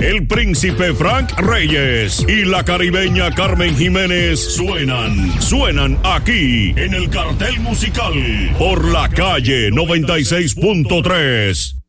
el príncipe Frank Reyes y la caribeña Carmen Jiménez suenan aquí en el cartel musical por la calle 96.3.